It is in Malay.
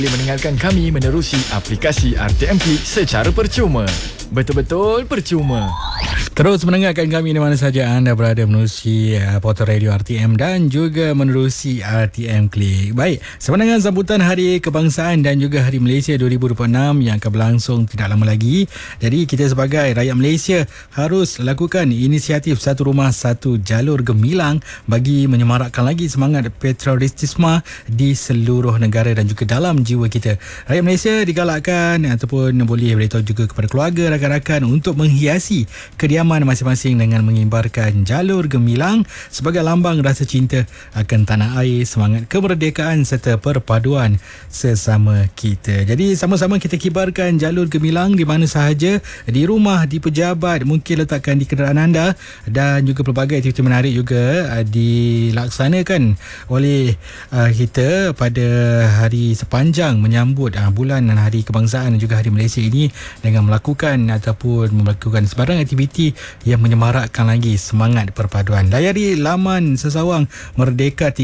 Boleh mendengarkan kami menerusi aplikasi RTM Klik secara percuma. Betul-betul percuma. Terus mendengarkan kami di mana saja anda berada menerusi portal radio RTM dan juga menerusi RTM Klik. Baik, sama dengan sambutan Hari Kebangsaan dan juga Hari Malaysia 2026 yang akan berlangsung tidak lama lagi. Jadi kita sebagai rakyat Malaysia harus lakukan inisiatif satu rumah satu jalur gemilang bagi menyemarakkan lagi semangat patriotisme di seluruh negara dan juga dalam jiwa kita. Rakyat Malaysia digalakkan ataupun boleh beritahu juga kepada keluarga, rakan-rakan untuk menghiasi kediaman masing-masing dengan mengibarkan jalur gemilang sebagai lambang rasa cinta akan tanah air, semangat kemerdekaan serta perpaduan sesama kita. Jadi sama-sama kita kibarkan jalur gemilang di mana sahaja, di rumah, di pejabat, mungkin letakkan di kenderaan anda, dan juga pelbagai aktiviti menarik juga dilaksanakan oleh kita pada hari sepanjang menyambut bulan dan Hari Kebangsaan dan juga Hari Malaysia ini dengan melakukan ataupun melakukan sebarang aktiviti yang menyemarakkan lagi semangat perpaduan. Layari laman sesawang Merdeka